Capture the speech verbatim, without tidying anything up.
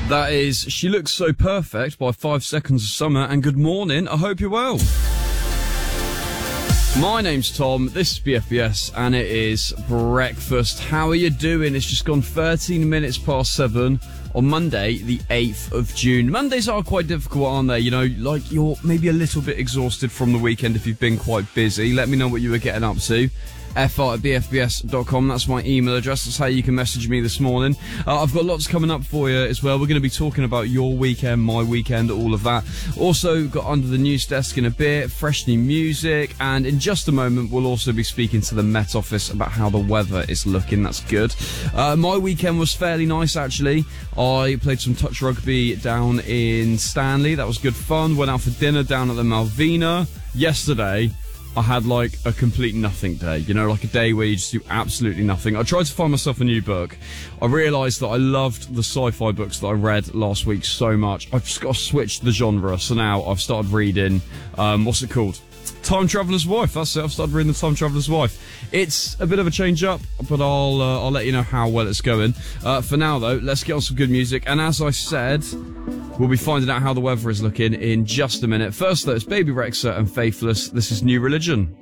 That is She Looks So Perfect by Five Seconds of Summer, and good morning, I hope you're well. My name's Tom, this is B F B S, and it is breakfast. How are you doing? It's just gone thirteen minutes past seven on Monday, the eighth of June. Mondays are quite difficult, aren't they? You know, like you're maybe a little bit exhausted from the weekend if you've been quite busy. Let me know what you were getting up to. f r at b f b s dot com, that's my email address. That's how you can message me this morning. Uh, I've got lots coming up for you as well. We're going to be talking about your weekend, my weekend, all of that. Also got Under the News Desk in a bit, fresh new music, and in just a moment we'll also be speaking to the Met Office about how the weather is looking. That's good. Uh, my weekend was fairly nice, actually. I played some touch rugby down in Stanley. That was good fun. Went out for dinner down at the Malvina. Yesterday I had like a complete nothing day, you know, like a day where you just do absolutely nothing. I tried to find myself a new book. I realised that I loved the sci-fi books that I read last week so much. I've just got to switch the genre, so now I've started reading, um, what's it called? Time Traveller's Wife. That's it. I've started reading The Time Traveller's Wife. It's a bit of a change up, but I'll uh, I'll let you know how well it's going. Uh, for now, though, let's get on some good music. And as I said, we'll be finding out how the weather is looking in just a minute. First, though, it's Baby Rexha and Faithless. This is New Religion.